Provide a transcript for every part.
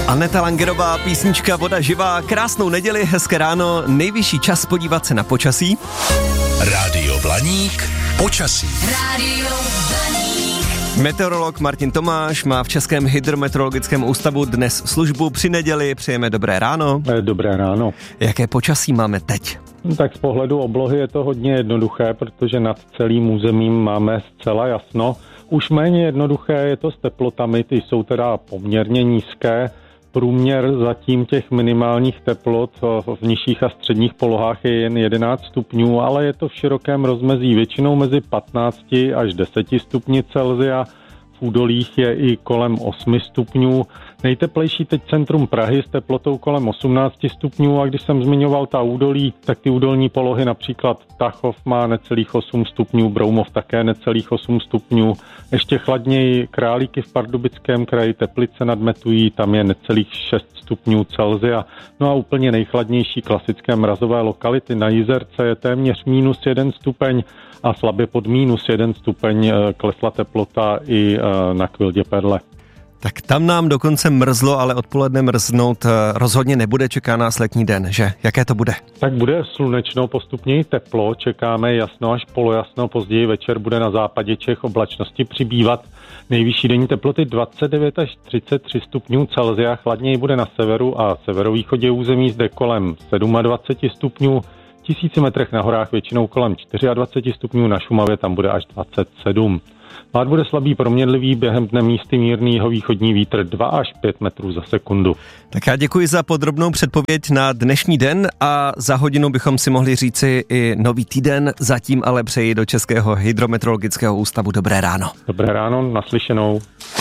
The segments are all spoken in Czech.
Aneta Langerová, písnička Voda živá, krásnou neděli, hezké ráno, nejvyšší čas podívat se na počasí. Rádio Blaník, počasí. Rádio Blaník. Meteorolog Martin Tomáš má v Českém hydrometeorologickém ústavu dnes službu při neděli, přejeme dobré ráno. Dobré ráno. Jaké počasí máme teď? Tak z pohledu oblohy je to hodně jednoduché, protože nad celým územím máme zcela jasno. Už méně jednoduché je to s teplotami, ty jsou teda poměrně nízké. Průměr zatím těch minimálních teplot v nižších a středních polohách je jen 11 stupňů, ale je to v širokém rozmezí, většinou mezi 15 až 10 stupni Celsia. V údolích je i kolem 8 stupňů. Nejteplejší teď centrum Prahy s teplotou kolem 18 stupňů a když jsem zmiňoval ta údolí, tak ty údolní polohy, například Tachov má necelých 8 stupňů, Broumov také necelých 8 stupňů. Ještě chladněji Králíky v Pardubickém kraji, Teplice nad Metují, tam je necelých 6 stupňů Celsia. No a úplně nejchladnější klasické mrazové lokality na Jizerce je téměř -1 stupeň a slabě pod -1 stupeň klesla teplota i na Kvildě Perle. Tak tam nám dokonce mrzlo, ale odpoledne mrznout rozhodně nebude, čeká nás letní den, že? Jaké to bude? Tak bude slunečno, postupně teplo, čekáme jasno až polojasno, později večer bude na západě Čech oblačnosti přibývat. Nejvyšší denní teploty 29 až 33 stupňů Celsia, chladněji bude na severu a severovýchodě území, zde kolem 27 stupňů, 1000 metrech na horách většinou kolem 24 stupňů, na Šumavě tam bude až 27. Pád bude slabý proměnlivý, během dne místy mírný jihovýchodní vítr 2 až 5 metrů za sekundu. Tak já děkuji za podrobnou předpověď na dnešní den a za hodinu bychom si mohli říci i nový týden, zatím ale přeji do Českého hydrometeorologického ústavu dobré ráno. Dobré ráno, naslyšenou.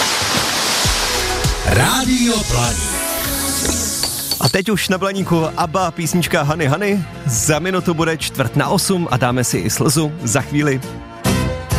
Rádio Blaník. A teď už na Blaníku ABBA, písnička Honey Honey. Za minutu bude 7:45 a dáme si i slzu za chvíli.